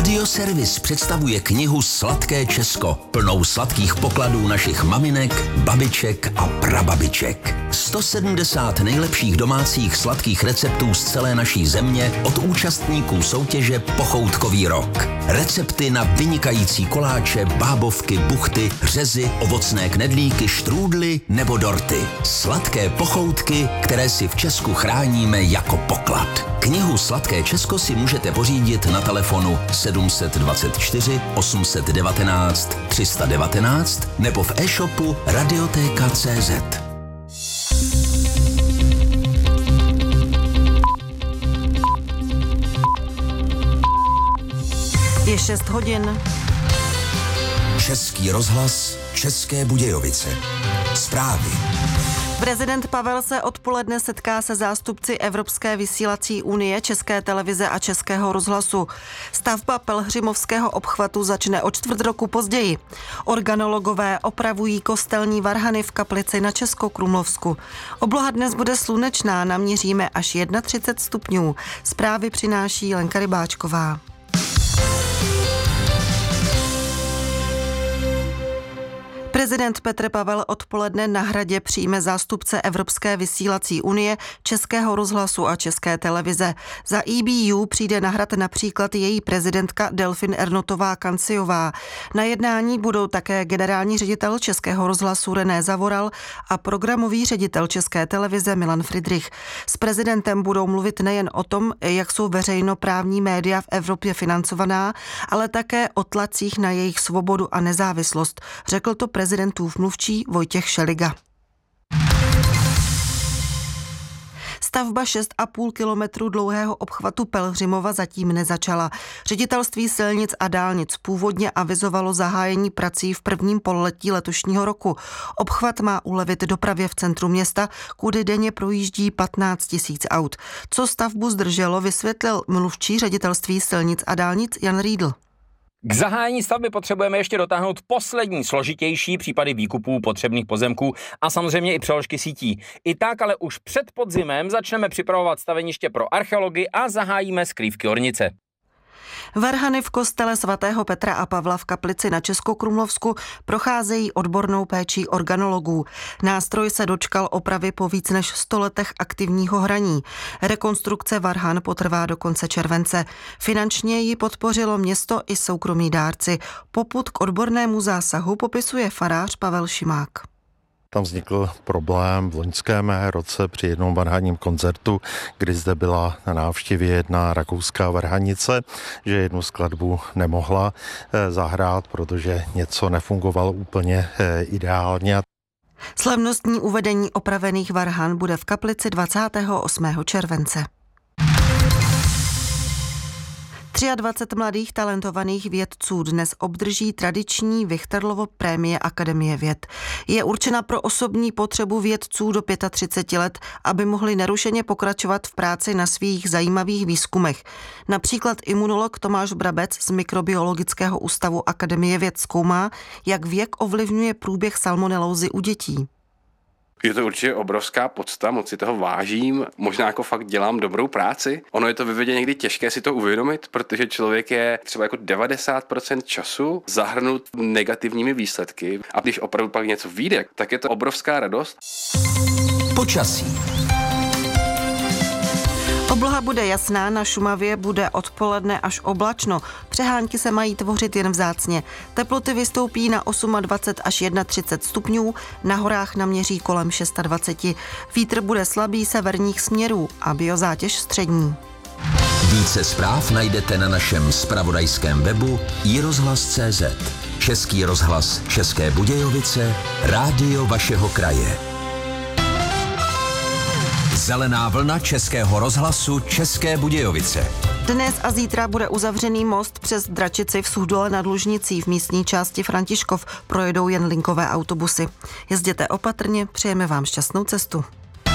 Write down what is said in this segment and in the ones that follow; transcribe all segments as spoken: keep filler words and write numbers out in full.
Radioservis představuje knihu Sladké Česko, plnou sladkých pokladů našich maminek, babiček a prababiček. sto sedmdesát nejlepších domácích sladkých receptů z celé naší země od účastníků soutěže Pochoutkový rok. Recepty na vynikající koláče, bábovky, buchty, řezy, ovocné knedlíky, štrůdly nebo dorty. Sladké pochoutky, které si v Česku chráníme jako poklad. Knihu Sladké Česko si můžete pořídit na telefonu sedm dvacet čtyři osm jedna devět tři jedna devět nebo v e-shopu radioteka tečka cé zet. Je šest hodin. Český rozhlas, České Budějovice. Zprávy. Prezident Pavel se odpoledne setká se zástupci Evropské vysílací unie, České televize a Českého rozhlasu. Stavba Pelhřimovského obchvatu začne o čtvrt roku později. Organologové opravují kostelní varhany v kaplici na Českokrumlovsku. Obloha dnes bude slunečná, naměříme až třicet jedna stupňů. Zprávy přináší Lenka Rybáčková. Prezident Petr Pavel odpoledne na Hradě přijme zástupce Evropské vysílací unie, Českého rozhlasu a České televize. Za E B U přijde na Hrad například její prezidentka Delfin Ernotová Kanciová. Na jednání budou také generální ředitel Českého rozhlasu René Zavoral a programový ředitel České televize Milan Fridrich. S prezidentem budou mluvit nejen o tom, jak jsou veřejnoprávní média v Evropě financovaná, ale také o tlacích na jejich svobodu a nezávislost, řekl to prezident prezidentův mluvčí Vojtěch Šeliga. Stavba šest a půl kilometru dlouhého obchvatu Pelhřimova zatím nezačala. Ředitelství silnic a dálnic původně avizovalo zahájení prací v prvním pololetí letošního roku. Obchvat má ulevit dopravě v centru města, kudy denně projíždí patnáct tisíc aut. Co stavbu zdrželo, vysvětlil mluvčí Ředitelství silnic a dálnic Jan Riedl. K zahájení stavby potřebujeme ještě dotáhnout poslední složitější případy výkupů potřebných pozemků a samozřejmě i přeložky sítí. I tak ale už před podzimem začneme připravovat staveniště pro archeology a zahájíme skrývky ornice. Varhany v kostele svatého Petra a Pavla v kaplici na Českokrumlovsku procházejí odbornou péčí organologů. Nástroj se dočkal opravy po víc než sto letech aktivního hraní. Rekonstrukce varhan potrvá do konce července. Finančně ji podpořilo město i soukromí dárci. Popud k odbornému zásahu popisuje farář Pavel Šimák. Tam vznikl problém v loňském roce při jednom varhanním koncertu, kdy zde byla na návštěvě jedna rakouská varhanice, že jednu skladbu nemohla zahrát, protože něco nefungovalo úplně ideálně. Slavnostní uvedení opravených varhan bude v kaplici dvacátého osmého července. dvacet tři mladých talentovaných vědců dnes obdrží tradiční Vichterlovo prémie Akademie věd. Je určena pro osobní potřebu vědců do třicet pět let, aby mohli nerušeně pokračovat v práci na svých zajímavých výzkumech. Například imunolog Tomáš Brabec z Mikrobiologického ústavu Akademie věd zkoumá, jak věk ovlivňuje průběh salmonelózy u dětí. Je to určitě obrovská podsta, moc si toho vážím, možná jako fakt dělám dobrou práci. Ono je to ve vědě někdy těžké si to uvědomit, protože člověk je třeba jako devadesát procent času zahrnut negativními výsledky a když opravdu pak něco vyjde, tak je to obrovská radost. Počasí. Obloha bude jasná, na Šumavě bude odpoledne až oblačno. Přehánky se mají tvořit jen vzácně. Teploty vystoupí na dvacet osm až třicet jedna stupňů, na horách naměří kolem dvacet šest. Vítr bude slabý severních směrů a biozátěž střední. Více zpráv najdete na našem zpravodajském webu i rozhlas tečka cé zet. Český rozhlas České Budějovice, rádio vašeho kraje. Zelená vlna Českého rozhlasu České Budějovice. Dnes a zítra bude uzavřený most přes Dračici v Suchdole nad Lužnicí. V místní části Františkov projedou jen linkové autobusy. Jezděte opatrně, přejeme vám šťastnou cestu.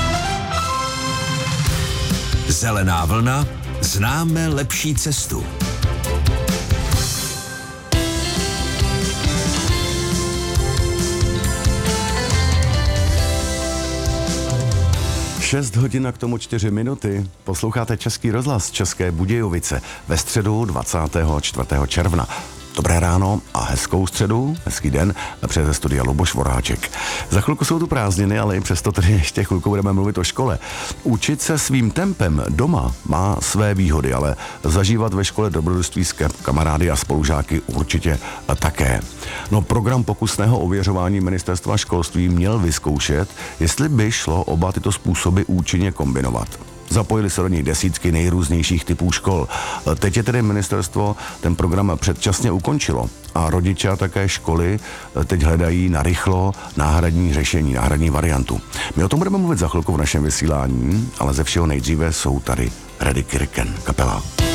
Zelená vlna, známe lepší cestu. šest hodin a k tomu čtyři minuty. Posloucháte Český rozhlas České Budějovice ve středu dvacátého čtvrtého června. Dobré ráno a hezkou středu, hezký den, přes studia Luboš Voráček. Za chvilku jsou tu prázdniny, ale i přesto tedy ještě chvilku budeme mluvit o škole. Učit se svým tempem doma má své výhody, ale zažívat ve škole dobrodružství s kamarády a spolužáky určitě také. No, program pokusného ověřování Ministerstva školství měl vyzkoušet, jestli by šlo oba tyto způsoby účinně kombinovat. Zapojili se do něj desítky nejrůznějších typů škol. Teď je tedy ministerstvo ten program předčasně ukončilo a rodiče a také školy teď hledají narychlo náhradní řešení, náhradní variantu. My o tom budeme mluvit za chvilku v našem vysílání, ale ze všeho nejdříve jsou tady Reddy Kirken, kapela.